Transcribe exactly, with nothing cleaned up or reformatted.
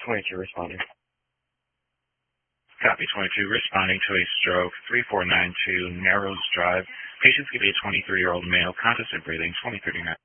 twenty-two responding. Copy twenty-two, responding to a stroke, three four nine two Narrows Drive. Patients give a twenty-three-year-old male, conscious of breathing, twenty thirty-nine.